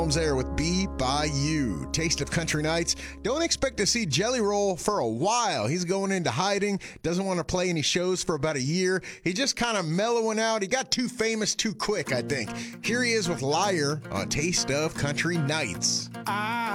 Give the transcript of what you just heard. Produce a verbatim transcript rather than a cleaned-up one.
Holmes there with Be By You. Taste of Country Nights. Don't expect to see Jelly Roll for a while. He's going into hiding. Doesn't want to play any shows for about a year. He's just kind of mellowing out. He got too famous too quick, I think. Here he is with Liar on Taste of Country Nights. I